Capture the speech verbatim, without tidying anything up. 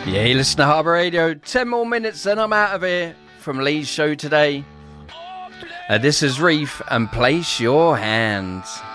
Yeah, you listen to Harbour Radio. Ten more minutes and I'm out of here from Lee's show today. Uh, this is Reef and Place Your Hands.